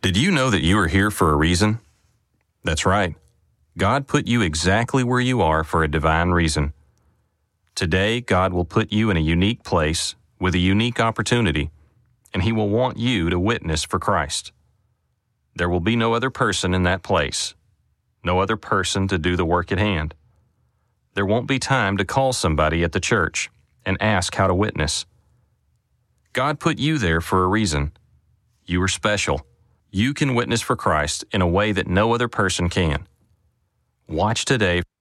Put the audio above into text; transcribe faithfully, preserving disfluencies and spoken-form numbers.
Did you know that you are here for a reason? That's right. God put you exactly where you are for a divine reason. Today, God will put you in a unique place with a unique opportunity, and He will want you to witness for Christ. There will be no other person in that place, no other person to do the work at hand. There won't be time to call somebody at the church and ask how to witness. God put you there for a reason. You are special. You can witness for Christ in a way that no other person can. Watch today